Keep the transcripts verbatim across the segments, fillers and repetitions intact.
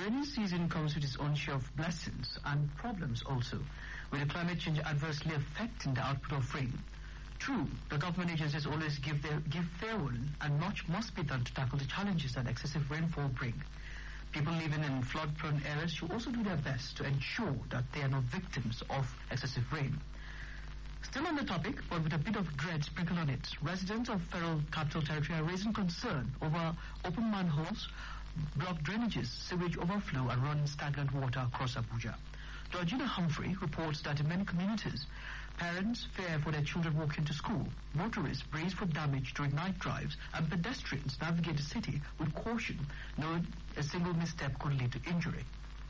rainy season comes with its own share of blessings and problems also, with the climate change adversely affecting the output of rain. True, the government agencies always give their give fair warning, and much must be done to tackle the challenges that excessive rainfall bring. People living in flood-prone areas should also do their best to ensure that they are not victims of excessive rain. Still on the topic, but with a bit of dread sprinkled on it, residents of Federal Capital Territory are raising concern over open manholes, blocked drainages, sewage overflow, and running stagnant water across Abuja. Georgina Humphrey reports that in many communities, parents fear for their children walking to school, motorists brace for damage during night drives, and pedestrians navigate the city with caution, knowing a single misstep could lead to injury.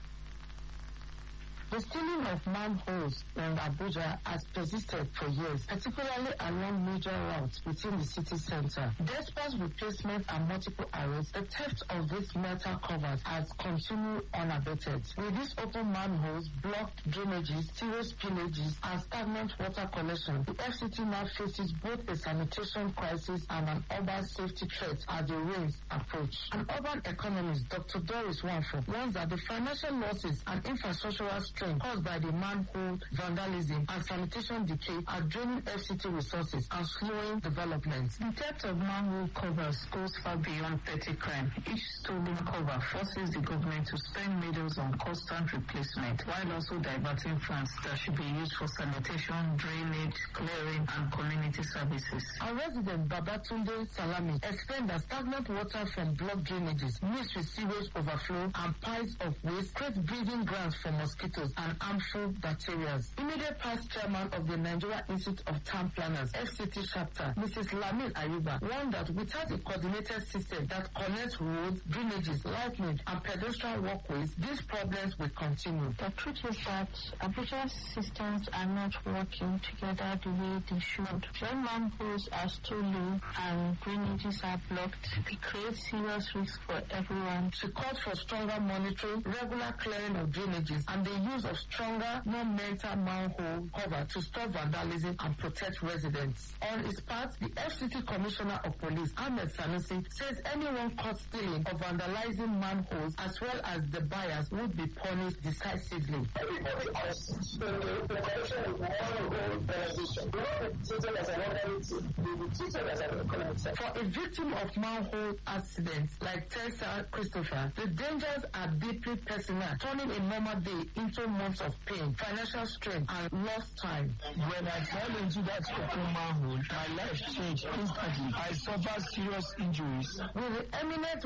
The stealing of manholes in Abuja has persisted for years, particularly along major routes within the city center. Despite replacement and multiple arrests, the theft of these metal covers has continued unabated. With these open manholes, blocked drainages, serious spillages, and stagnant water collection, the F C T now faces both a sanitation crisis and an urban safety threat as the rains approach. An urban economist, Doctor Doris Wanfo, warns that the financial losses and infrastructural strain caused by the manhole vandalism and sanitation decay are draining F C T resources and slowing development. The theft of manhole covers goes far beyond petty crime. Each stolen cover forces the government to spend millions on constant replacement, while also diverting funds that should be used for sanitation, drainage, clearing, and community services. Our resident Babatunde Salami explained that stagnant water from blocked drainages mixed with sewage overflow and piles of waste create breeding grounds for mosquitoes and harmful bacteria. Immediate past chairman of the Nigeria Institute of Town Planners F C T chapter, Missus Lamin Ayuba, warned that without a coordinated system that connects roads, drainages, lightning, and pedestrian walkways, these problems will continue. The truth is that Abuja systems are not working together the way they should. When manholes are stolen and drainages are blocked, it creates serious risks for everyone. She called for stronger monitoring, regular clearing of drainages, and the use of stronger, more mental manhole cover to stop vandalism and protect residents. On his part, the F C T Commissioner of Police, Ahmed Sanusi, says anyone caught stealing or vandalizing manholes as well as the buyers would be punished decisively. Everybody has the, the correction of manhole organization. We don't treat it as an organization. We will treat it as an organization. For a victim of manhole accidents like Tessa Christopher, the dangers are deeply personal, turning a normal day into months of pain, financial strain, and lost time. When I fell into that open manhole, my life changed instantly. I suffered serious injuries. With the eminent